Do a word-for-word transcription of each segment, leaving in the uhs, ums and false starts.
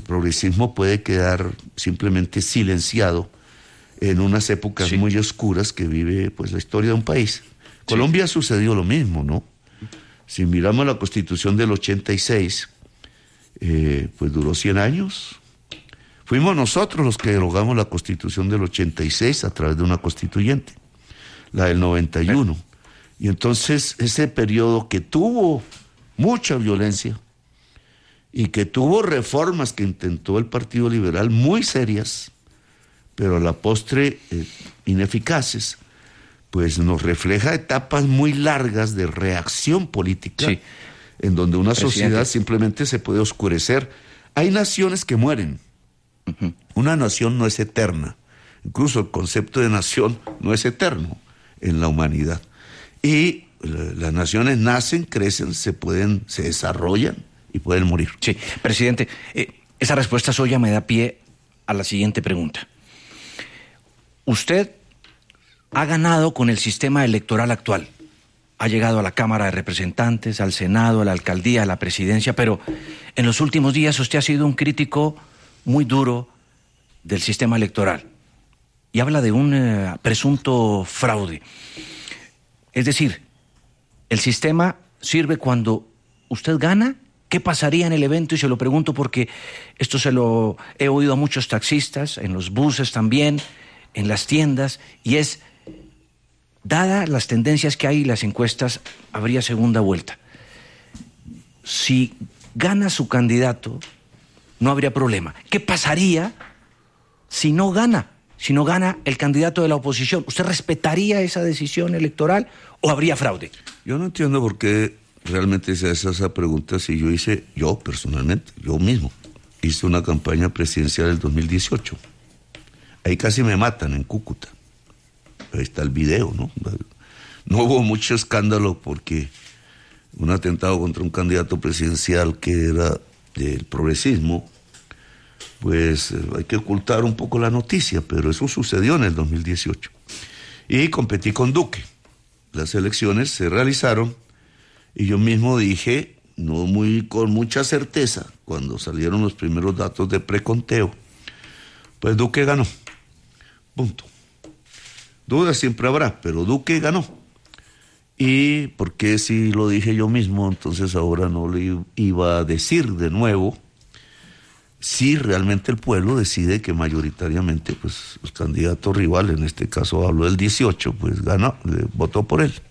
el progresismo puede quedar simplemente silenciado en unas épocas sí. muy oscuras que vive pues la historia de un país. Sí. Colombia sucedió lo mismo, ¿no? Si miramos la Constitución del ochenta y seis, eh, pues duró cien años. Fuimos nosotros los que derogamos la Constitución del ochenta y seis a través de una constituyente, la del noventa y uno. Y entonces ese periodo que tuvo mucha violencia y que tuvo reformas que intentó el Partido Liberal muy serias, pero a la postre eh, ineficaces, pues nos refleja etapas muy largas de reacción política, sí. en donde una Presidente. sociedad simplemente se puede oscurecer. Hay naciones que mueren. Uh-huh. Una nación no es eterna. Incluso el concepto de nación no es eterno en la humanidad. Y las naciones nacen, crecen, se pueden, se desarrollan y pueden morir. Sí, presidente, eh, esa respuesta suya me da pie a la siguiente pregunta. Usted ha ganado con el sistema electoral actual. Ha llegado a la Cámara de Representantes, al Senado, a la alcaldía, a la presidencia, pero en los últimos días usted ha sido un crítico muy duro del sistema electoral y habla de un eh, presunto fraude. Es decir, ¿el sistema sirve cuando usted gana? ¿Qué pasaría en el evento? Y se lo pregunto porque esto se lo he oído a muchos taxistas, en los buses también, en las tiendas, y es, dadas las tendencias que hay y las encuestas, habría segunda vuelta. Si gana su candidato, no habría problema. ¿Qué pasaría si no gana? Si no gana el candidato de la oposición, ¿usted respetaría esa decisión electoral o habría fraude? Yo no entiendo por qué realmente se hace esa pregunta si yo hice, yo personalmente, yo mismo, hice una campaña presidencial del dos mil dieciocho. Ahí casi me matan en Cúcuta. Ahí está el video, ¿no? No hubo mucho escándalo porque un atentado contra un candidato presidencial que era del progresismo, pues hay que ocultar un poco la noticia, pero eso sucedió en el dos mil dieciocho. Y competí con Duque. Las elecciones se realizaron y yo mismo dije, no muy con mucha certeza, cuando salieron los primeros datos de preconteo, pues Duque ganó. Punto. Dudas siempre habrá, pero Duque ganó. Y porque si lo dije yo mismo, entonces ahora no le iba a decir de nuevo si realmente el pueblo decide que mayoritariamente pues los candidatos rivales, en este caso hablo del dieciocho, pues ganó, votó por él.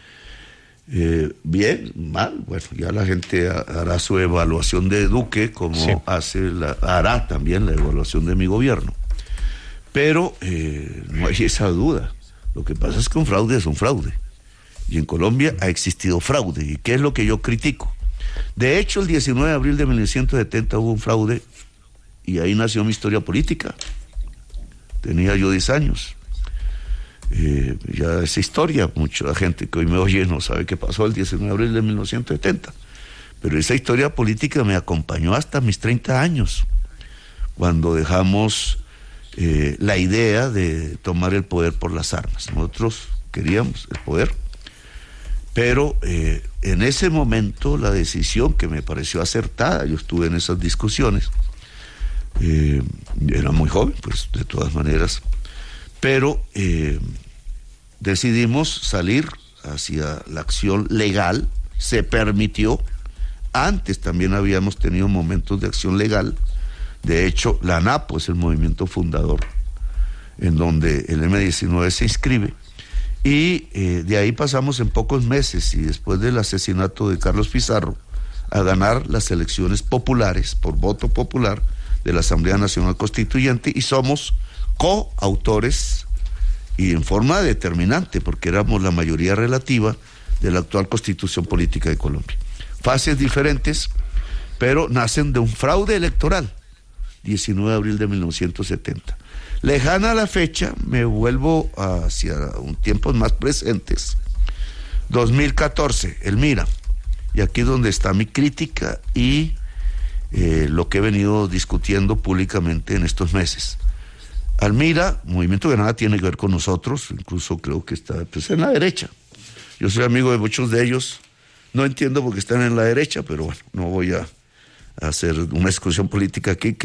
Eh, bien, mal, bueno, ya la gente hará su evaluación de Duque como sí. hace la, hará también la evaluación de mi gobierno. Pero eh, no hay esa duda. Lo que pasa es que un fraude es un fraude. Y en Colombia ha existido fraude. ¿Y qué es lo que yo critico? De hecho, el diecinueve de abril de mil novecientos setenta hubo un fraude y ahí nació mi historia política. Tenía yo diez años. Eh, ya esa historia, mucha gente que hoy me oye no sabe qué pasó el diecinueve de abril de mil novecientos setenta. Pero esa historia política me acompañó hasta mis treinta años, cuando dejamos eh, la idea de tomar el poder por las armas. Nosotros queríamos el poder, pero eh, en ese momento la decisión que me pareció acertada, yo estuve en esas discusiones, eh, era muy joven, pues de todas maneras, pero eh, decidimos salir hacia la acción legal, se permitió. Antes también habíamos tenido momentos de acción legal. De hecho, la ANAPO es el movimiento fundador, en donde el eme diecinueve se inscribe. Y eh, de ahí pasamos en pocos meses, y después del asesinato de Carlos Pizarro, a ganar las elecciones populares, por voto popular, de la Asamblea Nacional Constituyente, y somos coautores, y en forma determinante, porque éramos la mayoría relativa de la actual Constitución Política de Colombia. Fases diferentes, pero nacen de un fraude electoral, diecinueve de abril de mil novecientos setenta. Lejana la fecha, me vuelvo hacia un tiempos más presentes. dos mil catorce, el MIRA, y aquí es donde está mi crítica y eh, lo que he venido discutiendo públicamente en estos meses. Almira, movimiento que nada tiene que ver con nosotros, incluso creo que está pues, en la derecha. Yo soy amigo de muchos de ellos, no entiendo por qué están en la derecha, pero bueno, no voy a, a hacer una discusión política aquí. Que